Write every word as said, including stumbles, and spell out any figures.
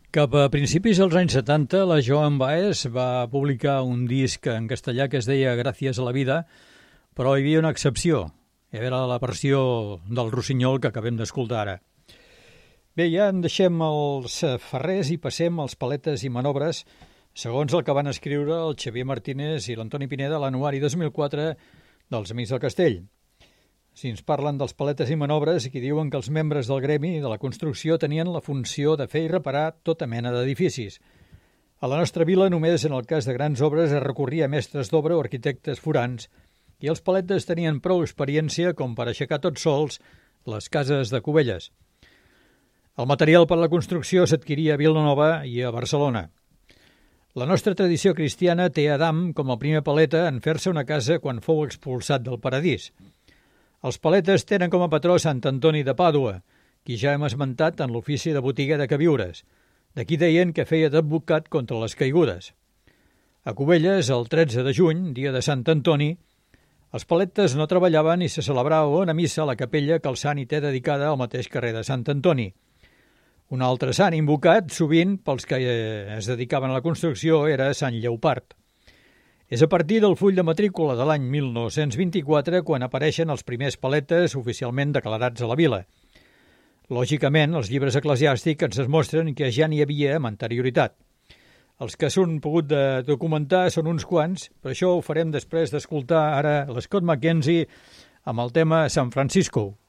Cap a principis dels anys setanta, la Joan Baez va publicar un disc en castellà que es deia Gràcies a la vida, però hi havia una excepció. Era la versió del Rossinyol que acabem d'escoltar ara. Bé, ja en deixem els ferrers i passem als paletes i manobres, segons el que van escriure el Xavier Martínez i l'Antoni Pineda a l'anuari dos mil quatre dels Amics del Castell. Si ens parlen dels paletes i manobres, aquí diuen que els membres del gremi de la construcció tenien la funció de fer i reparar tota mena d'edificis. A la nostra vila, només en el cas de grans obres es recorria a mestres d'obra o arquitectes forans, i els paletes tenien prou experiència com per aixecar tots sols les cases de Cubelles. El material per a la construcció s'adquiria a Vilanova i a Barcelona. La nostra tradició cristiana té Adam com el primer paleta en fer-se una casa quan fou expulsat del paradís. Els paletes tenen com a patró Sant Antoni de Pàdua, qui ja hem esmentat en l'ofici de botiguer de queviures. D'aquí deien que feia d'advocat contra les caigudes. A Cubelles, el tretze de juny, dia de Sant Antoni, els paletes no treballaven i se celebrava una missa a la capella que el sant hi té dedicada al mateix carrer de Sant Antoni. Un altre sant invocat, sovint, pels que es dedicaven a la construcció, era Sant Lleopard. És a partir del full de matrícula de l'any mil nou-cents vint-i-quatre quan apareixen els primers paletes oficialment declarats a la vila. Lògicament, els llibres eclesiàstics ens mostren que ja n'hi havia amb anterioritat. Els que s'han pogut documentar són uns quants, però això ho farem després d'escoltar ara l'Scott McKenzie amb el tema San Francisco.